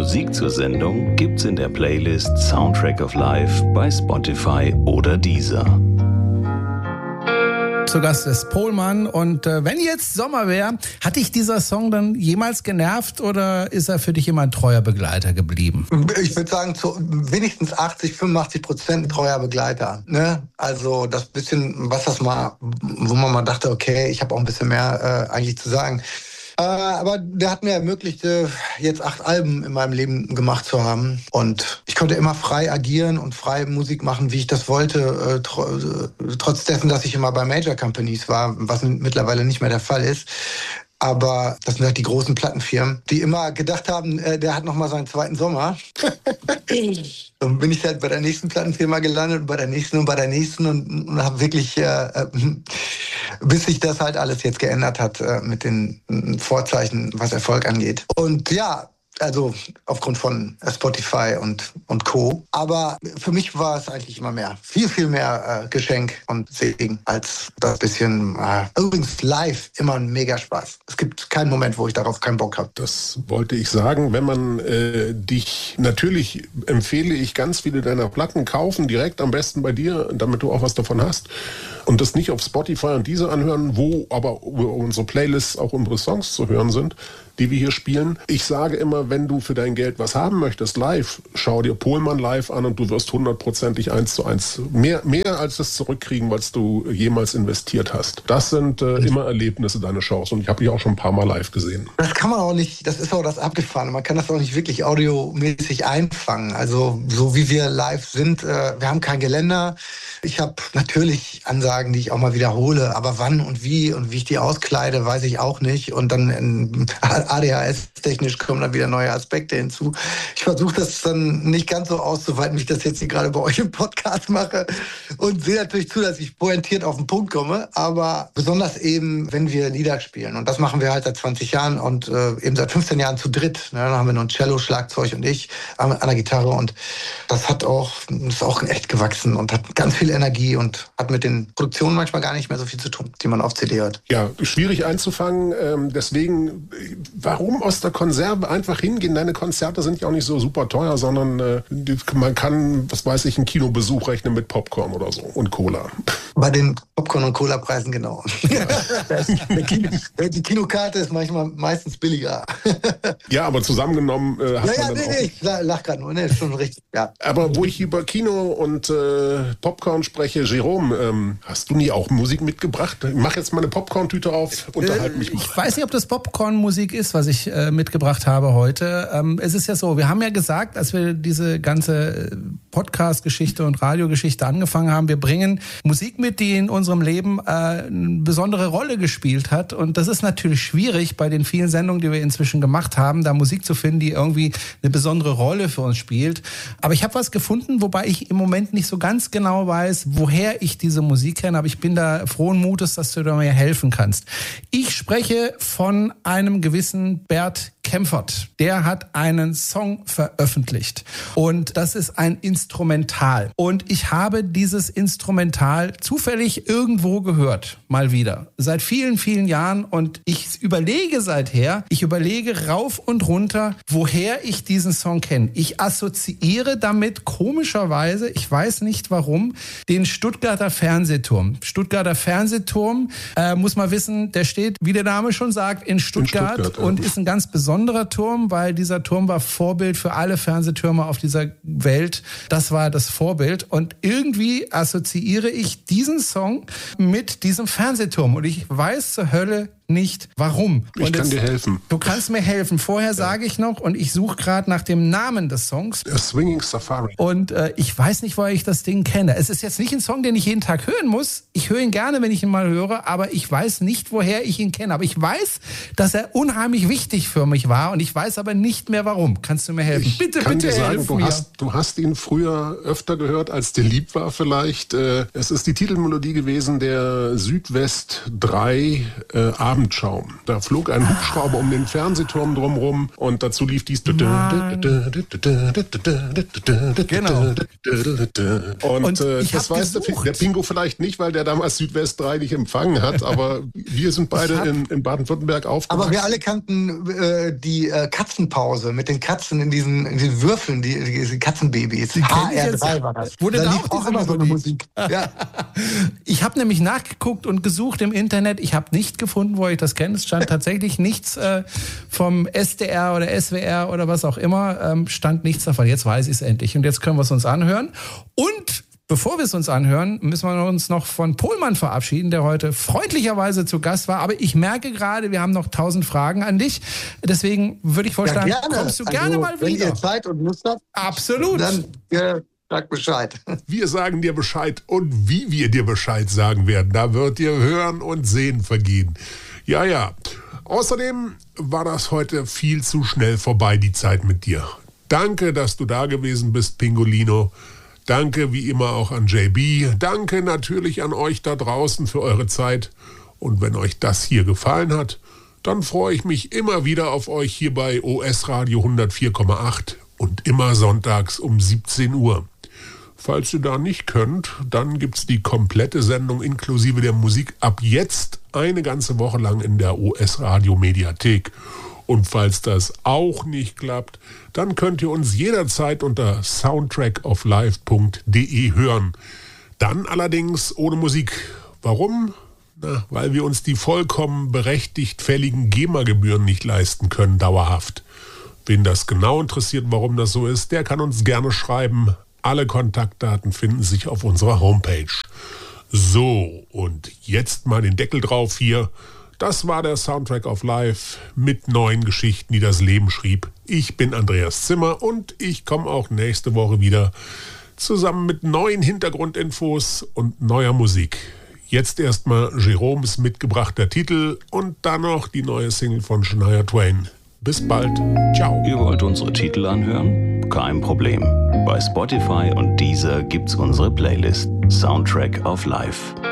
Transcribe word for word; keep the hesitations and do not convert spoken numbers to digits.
Musik zur Sendung gibt's in der Playlist Soundtrack of Life bei Spotify oder Deezer. Zu Gast ist Pohlmann und äh, wenn jetzt Sommer wäre, hat dich dieser Song dann jemals genervt oder ist er für dich immer ein treuer Begleiter geblieben? Ich würde sagen, zu wenigstens achtzig, fünfundachtzig Prozent treuer Begleiter. Ne? Also das bisschen, was das mal, wo man mal dachte, okay, ich habe auch ein bisschen mehr äh, eigentlich zu sagen. Äh, aber der hat mir ermöglicht, äh, jetzt acht Alben in meinem Leben gemacht zu haben. Und ich konnte immer frei agieren und frei Musik machen, wie ich das wollte, äh, tr- äh, trotz dessen, dass ich immer bei Major Companies war, was mittlerweile nicht mehr der Fall ist. Aber das sind halt die großen Plattenfirmen, die immer gedacht haben, äh, der hat noch mal seinen zweiten Sommer. Dann bin ich halt bei der nächsten Plattenfirma gelandet, bei der nächsten und bei der nächsten und, und habe wirklich, äh, bis sich das halt alles jetzt geändert hat äh, mit den Vorzeichen, was Erfolg angeht. Und ja, also aufgrund von Spotify und, und Co. Aber für mich war es eigentlich immer mehr, viel, viel mehr äh, Geschenk und Segen als das bisschen, äh, übrigens live immer ein mega Spaß. Es gibt keinen Moment, wo ich darauf keinen Bock habe. Das wollte ich sagen, wenn man äh, dich, natürlich empfehle ich ganz viele deiner Platten kaufen, direkt am besten bei dir, damit du auch was davon hast. Und das nicht auf Spotify und diese anhören, wo aber unsere Playlists auch unsere Songs zu hören sind, die wir hier spielen. Ich sage immer, wenn du für dein Geld was haben möchtest, live, schau dir Pohlmann live an und du wirst hundertprozentig eins zu eins mehr, mehr als das zurückkriegen, was du jemals investiert hast. Das sind äh, immer Erlebnisse, deine Shows. Und ich habe dich auch schon ein paar Mal live gesehen. Das kann man auch nicht, das ist auch das Abgefahrene. Man kann das auch nicht wirklich audiomäßig einfangen. Also so wie wir live sind, äh, wir haben kein Geländer. Ich habe natürlich Ansagen, die ich auch mal wiederhole, aber wann und wie und wie ich die auskleide, weiß ich auch nicht. Und dann in A D H S-technisch kommen dann wieder neue Aspekte hinzu. Ich versuche das dann nicht ganz so auszuweiten, wie ich das jetzt hier gerade bei euch im Podcast mache und sehe natürlich zu, dass ich pointiert auf den Punkt komme, aber besonders eben, wenn wir Lieder spielen. Und das machen wir halt seit zwanzig Jahren und äh, eben seit fünfzehn Jahren zu dritt. Ne? Dann haben wir noch ein Cello, Schlagzeug und ich an, an der Gitarre und das hat auch, ist auch echt gewachsen und hat ganz viel Energie und hat mit den Produktionen manchmal gar nicht mehr so viel zu tun, die man auf C D hört. Ja, schwierig einzufangen, ähm, deswegen warum aus der Konserve einfach hingehen? Deine Konzerte sind ja auch nicht so super teuer, sondern äh, man kann, was weiß ich, einen Kinobesuch rechnen mit Popcorn oder so und Cola. Bei den Popcorn- und Cola-Preisen genau. Der Kino, die Kinokarte ist manchmal meistens billiger. Ja, aber zusammengenommen äh, hat ja, ja, man dann nee, auch... nee, ich lach gerade nur, nee, ist schon richtig, ja. Aber wo ich über Kino und äh, Popcorn spreche, Jerome, ähm, hast du nie auch Musik mitgebracht? Ich mach jetzt mal eine Popcorn-Tüte auf, unterhalte mich mal. Ich weiß nicht, ob das Popcorn-Musik ist, was ich äh, mitgebracht habe heute. Ähm, es ist ja so, wir haben ja gesagt, als wir diese ganze Podcast-Geschichte und Radiogeschichte angefangen haben, wir bringen Musik mit, die in unserem Leben äh, eine besondere Rolle gespielt hat. Und das ist natürlich schwierig bei den vielen Sendungen, die wir inzwischen gemacht haben, da Musik zu finden, die irgendwie eine besondere Rolle für uns spielt. Aber ich habe was gefunden, wobei ich im Moment nicht so ganz genau weiß, woher ich diese Musik kenne. Aber ich bin da frohen Mutes, dass du mir helfen kannst. Ich spreche von einem gewissen Bert Kaempfert. Der hat einen Song veröffentlicht und das ist ein Instrumental. Und ich habe dieses Instrumental zufällig irgendwo gehört, mal wieder, seit vielen, vielen Jahren und ich überlege seither, ich überlege rauf und runter, woher ich diesen Song kenne. Ich assoziiere damit komischerweise, ich weiß nicht warum, den Stuttgarter Fernsehturm. Stuttgarter Fernsehturm, äh, muss man wissen, der steht, wie der Name schon sagt, in Stuttgart, in Stuttgart ja. Und ist ein ganz besonderer Turm, weil dieser Turm war Vorbild für alle Fernsehtürme auf dieser Welt. Das war das Vorbild und irgendwie assoziiere ich diesen Song mit diesem Fernsehturm und ich weiß zur Hölle nicht warum. Ich und kann jetzt, dir helfen. Du kannst mir helfen. Vorher ja. sage ich noch und ich suche gerade nach dem Namen des Songs. A Swinging Safari. Und äh, ich weiß nicht, woher ich das Ding kenne. Es ist jetzt nicht ein Song, den ich jeden Tag hören muss. Ich höre ihn gerne, wenn ich ihn mal höre, aber ich weiß nicht, woher ich ihn kenne. Aber ich weiß, dass er unheimlich wichtig für mich war und ich weiß aber nicht mehr warum. Kannst du mir helfen? Ich bitte, kann bitte dir sagen, helf du mir. Hast, du hast ihn früher öfter gehört, als dir lieb war vielleicht. Es ist die Titelmelodie gewesen der Südwest drei äh, Abend Abendschaum. Da flog ein Hubschrauber um den Fernsehturm drumherum und dazu lief dies. Mann. Genau. Und, Und äh, ich das hab weiß der, gesucht. der Pingo vielleicht nicht, weil der damals Südwest drei nicht empfangen hat, aber wir sind beide hab- in, in Baden-Württemberg aufgewachsen. Aber wir alle kannten äh, die äh, Katzenpause mit den Katzen in diesen, in diesen Würfeln, die, diese Katzenbabys. kenn ich H R jetzt. drei war das. Wurde da da lief auch auch diese immer so eine Melodie? Musik. Ja. Ich habe nämlich nachgeguckt und gesucht im Internet. Ich habe nicht gefunden, wo ich das kenne. Es stand tatsächlich nichts äh, vom S D R oder S W R oder was auch immer. Ähm, stand nichts davon. Jetzt weiß ich es endlich. Und jetzt können wir es uns anhören. Und bevor wir es uns anhören, müssen wir uns noch von Pohlmann verabschieden, der heute freundlicherweise zu Gast war. Aber ich merke gerade, wir haben noch tausend Fragen an dich. Deswegen würde ich vorschlagen, Ja, gerne. kommst du gerne Also, mal wenn wieder. ihr Zeit und Lust habt, Absolut. dann ja, sagt Bescheid. Wir sagen dir Bescheid und wie wir dir Bescheid sagen werden, da wird dir Hören und Sehen vergehen. Ja, ja. Außerdem war das heute viel zu schnell vorbei, die Zeit mit dir. Danke, dass du da gewesen bist, Pingolino. Danke wie immer auch an J B. Danke natürlich an euch da draußen für eure Zeit. Und wenn euch das hier gefallen hat, dann freue ich mich immer wieder auf euch hier bei O S Radio hundertvier Komma acht und immer sonntags um siebzehn Uhr. Falls ihr da nicht könnt, dann gibt's die komplette Sendung inklusive der Musik ab jetzt eine ganze Woche lang in der O S Radio Mediathek. Und falls das auch nicht klappt, dann könnt ihr uns jederzeit unter soundtrack of life punkt de hören. Dann allerdings ohne Musik. Warum? Na, weil wir uns die vollkommen berechtigt fälligen GEMA-Gebühren nicht leisten können, dauerhaft. Wen das genau interessiert, warum das so ist, der kann uns gerne schreiben. Alle Kontaktdaten finden sich auf unserer Homepage. So, und jetzt mal den Deckel drauf hier. Das war der Soundtrack of Life mit neuen Geschichten, die das Leben schrieb. Ich bin Andreas Zimmer und ich komme auch nächste Woche wieder zusammen mit neuen Hintergrundinfos und neuer Musik. Jetzt erstmal Jeroms mitgebrachter Titel und dann noch die neue Single von Shania Twain. Bis bald. Ciao. Ihr wollt unsere Titel anhören? Kein Problem. Bei Spotify und Deezer gibt's unsere Playlist Soundtrack of Life.